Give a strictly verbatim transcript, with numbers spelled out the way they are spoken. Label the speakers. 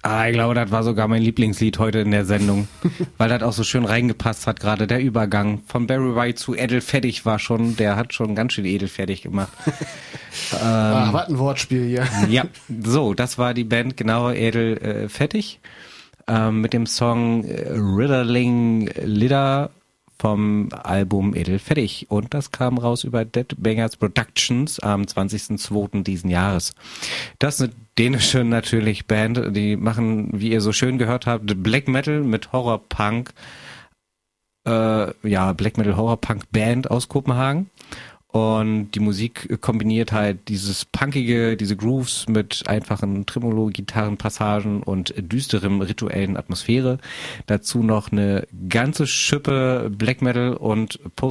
Speaker 1: Ah, ich glaube, das war sogar mein Lieblingslied heute in der Sendung, weil das auch so schön reingepasst hat gerade. Der Übergang von Barry White zu Edelfertig war schon, der hat schon ganz schön edelfertig gemacht. ähm,
Speaker 2: ah, was ein Wortspiel hier.
Speaker 1: Ja, so, das war die Band, genau, Edelfertig, ähm, mit dem Song Riddling Lidder vom Album Edelfertig. Und das kam raus über Dead Bangers Productions am zwanzigsten zweiten diesen Jahres. Das ist eine dänische natürlich Band, die machen, wie ihr so schön gehört habt, Black Metal mit Horror-Punk, äh, ja, Black Metal Horror-Punk Band aus Kopenhagen. Und die Musik kombiniert halt dieses punkige, diese Grooves mit einfachen Tremolo-Gitarrenpassagen und düsterem rituellen Atmosphäre. Dazu noch eine ganze Schippe Black Metal und Post